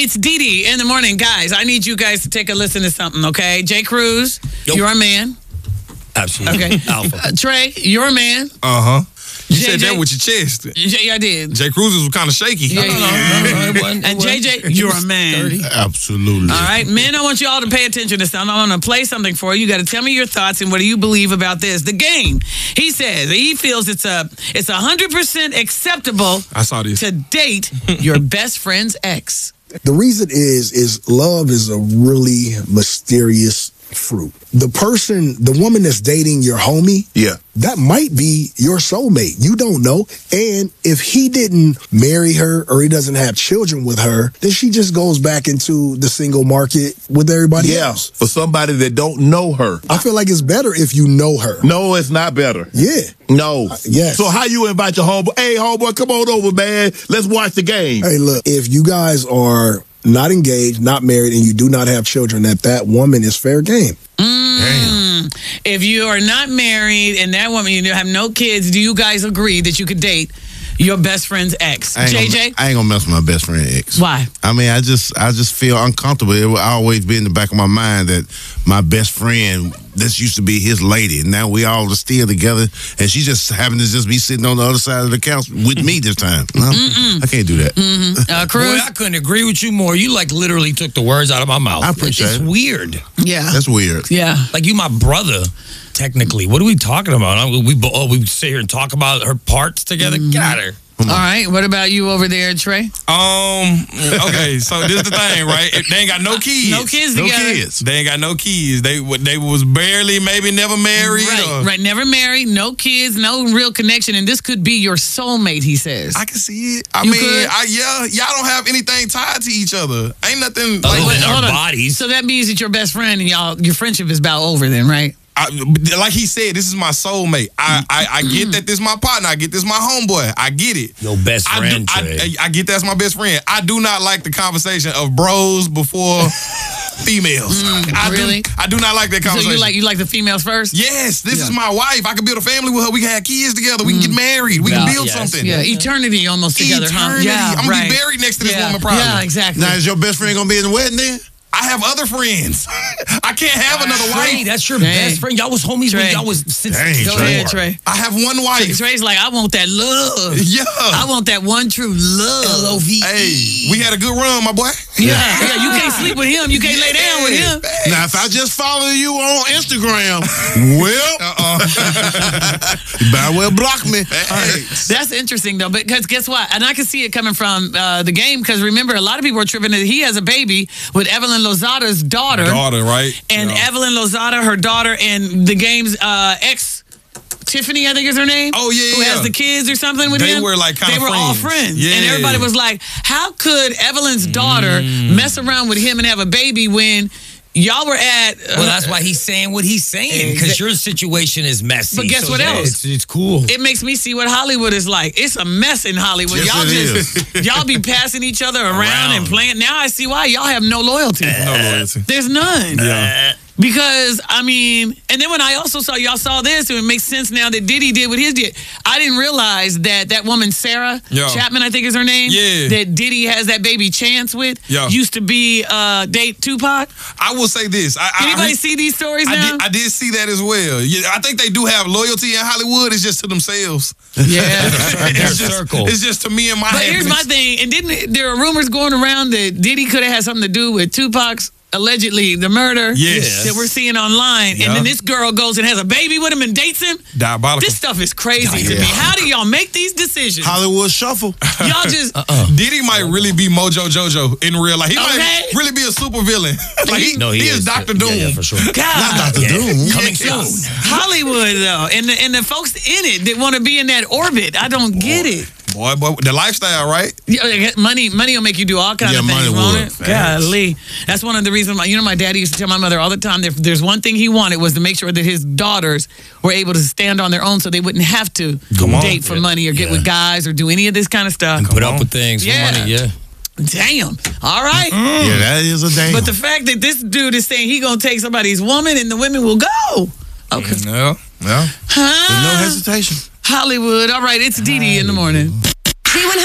It's Dee in the morning. Guys, I need you guys to take a listen to something, okay? Jay Cruz, you're a man. Absolutely. Okay. Alpha. Trey, you're a man. Uh-huh. You JJ, said that with your chest. Yeah, I did. Jay Cruz was kind of shaky. Yeah, No, it wasn't. And JJ, you're a man. Absolutely. All right, men, I want you all to pay attention to something. I'm going to play something for you. You got to tell me your thoughts and what do you believe about this. The game. He says he feels it's 100% acceptable I saw this. to date your best friend's ex. The reason is love is a really mysterious fruit. The woman that's dating your homie, Yeah. that might be your soulmate. You don't know. And if he didn't marry her or he doesn't have children with her, then she just goes back into the single market with everybody else. For somebody that don't know her. I feel like it's better if you know her. No, it's not better. Yeah. No. Yes. So how you invite your homeboy? Hey, homeboy, come on over, man. Let's watch the game. Hey, look, if you guys are not engaged, not married, and you do not have children, that woman is fair game. Damn. If you are not married and that woman, you have no kids, do you guys agree that you could date your best friend's ex? I ain't gonna mess with my best friend ex. Why? I mean, I just feel uncomfortable. It will always be in the back of my mind that my best friend, this used to be his lady, and now we all are still together, and she just happened to just be sitting on the other side of the couch with me this time. No, I can't do that. Cruz? Boy, I couldn't agree with you more. You like literally took the words out of my mouth. I appreciate It's it. weird. Yeah. That's weird. Yeah. Like you my brother, technically. What are we talking about? We sit here and talk about her parts together? Get out of here. All right. What about you over there, Trey? Okay, so this is the thing, right? They ain't got no kids. No kids No together. kids. They ain't got no kids. They was barely, maybe never married. Right, right. Never married, no kids, no real connection, and this could be your soulmate, he says. I can see it. I You mean, could? y'all don't have anything tied to each other. Ain't nothing Other like than hold our on. bodies. So that means that your best friend and your friendship is about over then, right? like he said, this is my soulmate. I get that this is my partner. I get this is my homeboy. I get it. Your best friend, Trey. I get that's my best friend. I do not like the conversation of bros before females. Really? I do not like that So conversation. you like the females first? Yes, this is my wife. I can build a family with her. We can have kids together. We can get married. We can build yes. something. Yeah, eternity almost together, huh? Eternity. Yeah, I'm gonna right. be buried next to this Yeah. woman probably. Yeah, exactly. Now, is your best friend gonna be in the wedding then? I have other friends. I can't have another Trey, wife. that's your Dang. best friend. Y'all was homies Trey. when y'all was since Dang, Go Trey. ahead, Trey. I have one wife. Trey's like, I want that love. Yeah. I want that one true love. L-O-V-E. Hey, we had a good run, my boy. Yeah, you can't sleep with him. You can't lay down with him. Now, if I just follow you on Instagram, well, you better well block me. Hey. That's interesting, though, because guess what? And I can see it coming from the game, because remember, a lot of people are tripping that he has a baby with Evelyn Lozada's daughter. Right? And Yeah. Evelyn Lozada, her daughter, and the game's ex, Tiffany, I think is her name. Oh, yeah, Who yeah. has the kids or something with They him. were, like, kinda They were all friends. friends. Yeah. And everybody was like, how could Evelyn's daughter mess around with him and have a baby when y'all were at... Well, that's why he's saying what he's saying, because your situation is messy. But guess what yeah, else? It's cool. It makes me see what Hollywood is like. It's a mess in Hollywood. Yes, Y'all it y'all be passing each other around and playing. Now I see why y'all have no loyalty. No loyalty. There's none. Yeah. Because, I mean, and then when I also saw, y'all saw this, it makes sense now that Diddy did what his did. I didn't realize that woman, Sarah Chapman, I think is her name, that Diddy has that baby Chance with, used to be date Tupac. I will say this. Anybody see these stories now? I did see that as well. Yeah, I think they do have loyalty in Hollywood. It's just to themselves. Yeah. It's just to me and my But here's my thing. And didn't there are rumors going around that Diddy could have had something to do with Tupac's allegedly the murder that we're seeing online, and then this girl goes and has a baby with him and dates him. Diabolical. This stuff is crazy to me. How do y'all make these decisions? Hollywood shuffle. Y'all just Diddy might really be Mojo Jojo in real life. He might really be a super villain. Like he is Dr. Doom. Yeah, for sure. God, Not Dr. Doom. Coming soon. Hollywood though, and the folks in it that want to be in that orbit, I don't get it. Boy, the lifestyle, right? Yeah, money will make you do all kinds of things, money won't would. it? Golly. That's one of the reasons, my daddy used to tell my mother all the time, if there's one thing he wanted was to make sure that his daughters were able to stand on their own so they wouldn't have to date for money or get with guys or do any of this kind of stuff. And put up with things for money, Damn. All right. Yeah, that is a damn. But the fact that this dude is saying he going to take somebody's woman and the women will go. Okay. Yeah. With no hesitation. Hollywood. All right, it's Dee Dee in the morning.